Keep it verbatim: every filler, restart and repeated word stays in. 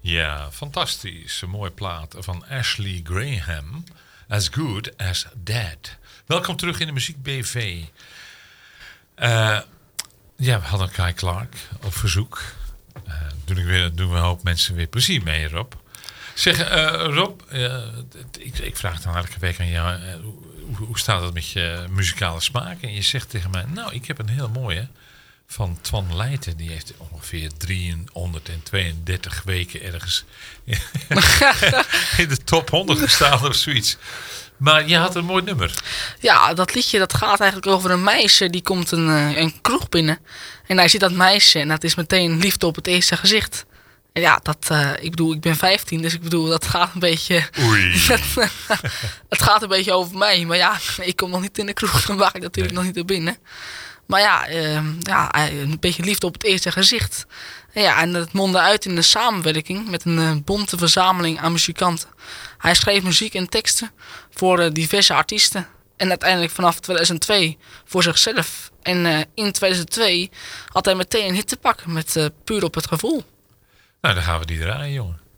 Ja, fantastisch. Een mooie plaat van Ashley Graham. As Good As Dead. Welkom terug in de Muziek B V. Uh, ja, we hadden Kai Clark op verzoek. Uh, doen, ik weer, doen we een hoop mensen weer plezier mee, Rob. Zeg, uh, Rob, uh, ik, ik vraag dan elke week aan jou... Uh, hoe, hoe staat het met je muzikale smaak? En je zegt tegen mij... Nou, ik heb een heel mooie... van Twan Leijten. Die heeft ongeveer driehonderdtweeëndertig weken ergens in de top honderd gestaan of zoiets. Maar je had een mooi nummer. Ja, dat liedje dat gaat eigenlijk over een meisje. Die komt een, een kroeg binnen. En hij ziet dat meisje en dat is meteen liefde op het eerste gezicht. En ja, dat, uh, ik bedoel, ik ben vijftien, dus ik bedoel, dat gaat een beetje... Oei. Het gaat een beetje over mij. Maar ja, ik kom nog niet in de kroeg. Dan waag ik natuurlijk nee. nog niet naar binnen. Maar ja, uh, ja, een beetje liefde op het eerste gezicht. En ja, en het mondde uit in een samenwerking met een uh, bonte verzameling aan muzikanten. Hij schreef muziek en teksten voor uh, diverse artiesten. En uiteindelijk vanaf tweeduizend twee voor zichzelf. En uh, in tweeduizend twee had hij meteen een hit te pakken met uh, Puur op het gevoel. Nou, dan gaan we die draaien, jongen.